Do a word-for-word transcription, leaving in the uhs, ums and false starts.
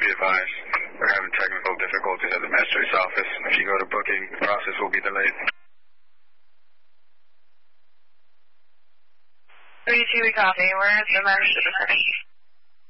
be advised. We're having technical difficulties at the magistrate's office. If you go to booking, the process will be delayed. thirty-two, we copy. Where is the magistrate?